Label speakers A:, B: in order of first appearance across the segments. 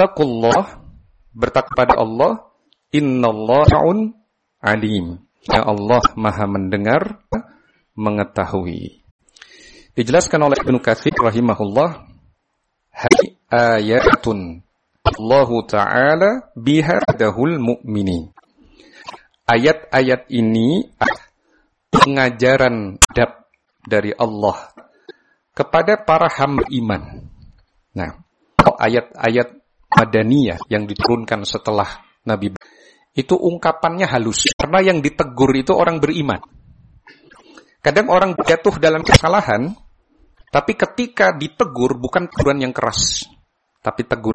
A: Wattaqullah, bertakwa pada Allah, innallaha alim. Ya Allah Maha mendengar, mengetahui. Dijelaskan oleh Ibnu Katsir rahimahullah, hai ayatun Allah Ta'ala bihadahul mu'mini. Ayat-ayat ini pengajaran adab dari Allah kepada para hamba iman. Nah, ayat-ayat Madaniyah yang diturunkan setelah Nabi itu ungkapannya halus. Karena yang ditegur itu orang beriman. Kadang orang jatuh dalam kesalahan, tapi ketika ditegur bukan teguran yang keras, tapi tegur.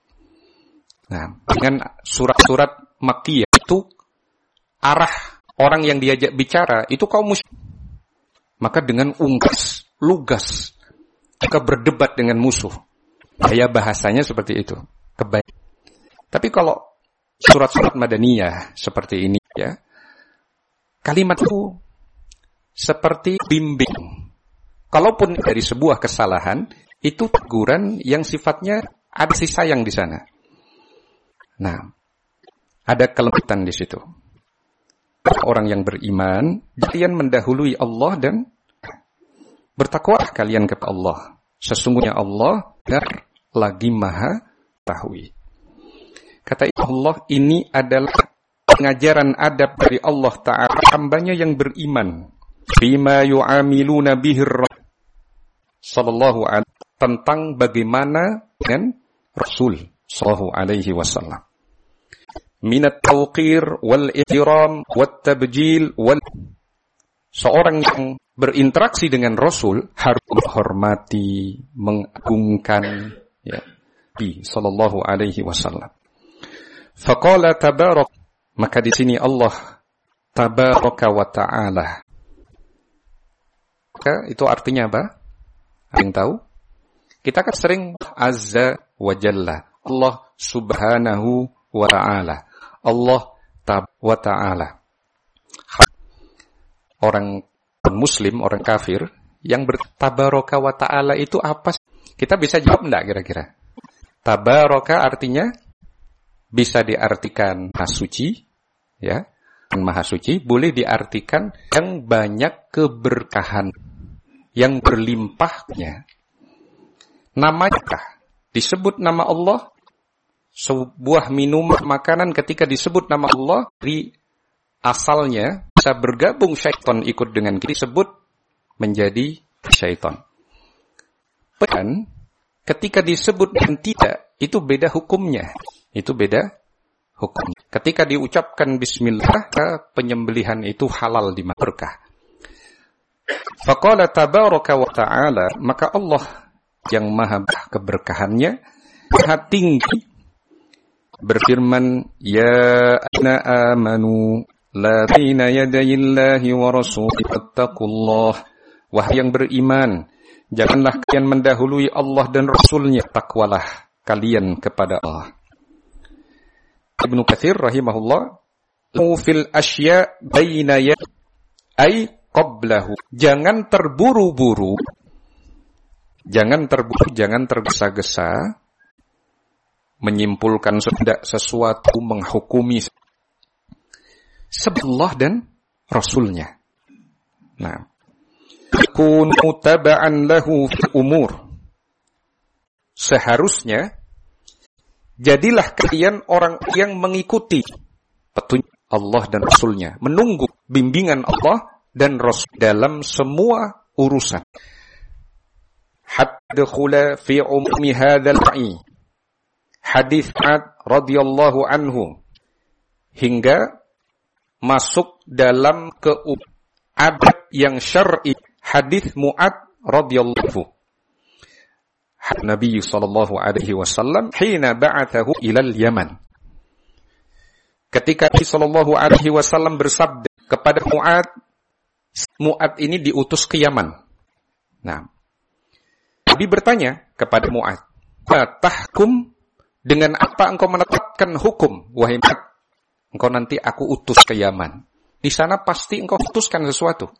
A: Nah, dengan surat-surat Makkiyah itu arah orang yang diajak bicara itu kaum musyrik. Maka dengan unggas, lugas, maka berdebat dengan musuh. Gaya bahasanya seperti itu. Tapi kalau surat-surat Madaniyah seperti ini ya, kalimat itu seperti bimbing. Kalaupun dari sebuah kesalahan, itu teguran yang sifatnya ada kasih sayang di sana. Nah, ada kelembutan di situ. Orang yang beriman, kalian mendahului Allah dan bertakwalah kalian kepada Allah. Sesungguhnya Allah benar lagi Maha tahu. Kata Allah, ini adalah pengajaran adab dari Allah Ta'ala hambanya yang beriman. Bima yu'amiluna bihir sallallahu alaihi tentang bagaimana dengan Rasul sallallahu alaihi wasallam. Minat tawqir wal ihtiram wat tabjil wal, seorang yang berinteraksi dengan Rasul harus menghormati, mengagungkan ya Nabi sallallahu alaihi wasallam. Faqala tabarak, maka di sini Allah tabaraka wa ta'ala. Itu artinya apa? Ada yang tahu? Kita kan sering azza wa jalla, Allah subhanahu wa ta'ala, Allah wa ta'ala. Orang muslim, orang kafir yang bertabaraka wa ta'ala itu apa? Kita bisa jawab enggak kira-kira? Tabaraka artinya bisa diartikan maha suci, ya. Maha suci boleh diartikan yang banyak keberkahan, yang berlimpahnya. Namanya disebut nama Allah, sebuah minuman makanan ketika disebut nama Allah, dari asalnya bisa bergabung syaitan ikut dengan kita, disebut menjadi syaitan. Dan ketika disebut dan tidak, itu beda hukumnya. Itu beda hukum. Ketika diucapkan bismillah, penyembelihan itu halal di berkah. Faqala tabaraka wa ta'ala, maka Allah yang maha keberkahannya, maha tinggi, berfirman, ya ana amanu la baina yadayillahi wa rasulihi fattaqullah. Wahai yang beriman, janganlah kalian mendahului Allah dan Rasulnya, takwalah kalian kepada Allah. Ibnu Katsir rahimahullah, fil asya baina ay qablahu. Jangan terburu-buru, jangan tergesa-gesa menyimpulkan sesuatu, menghukumi sebelum Allah dan Rasulnya. Nah, kunu taba'an lahu fi umur. Seharusnya jadilah kalian orang yang mengikuti petunjuk Allah dan Rasulnya, menunggu bimbingan Allah dan Rasul dalam semua urusan. Hatta khula fi ummi hadzal ma'i. Hadis Mu'adz radhiyallahu anhu, hingga masuk dalam adab yang syar'i. Hadis Mu'adz radhiyallahu Nabi sallallahu alaihi wasallam hina ba'athahu ilal Yaman. Ketika Nabi sallallahu alaihi wasallam bersabda kepada Mu'adz ini diutus ke Yaman. Nah, Nabi bertanya kepada Mu'adz, "Tahkum, dengan apa engkau menetapkan hukum, wahai Mu'adz? Engkau nanti aku utus ke Yaman. Di sana pasti engkau putuskan sesuatu.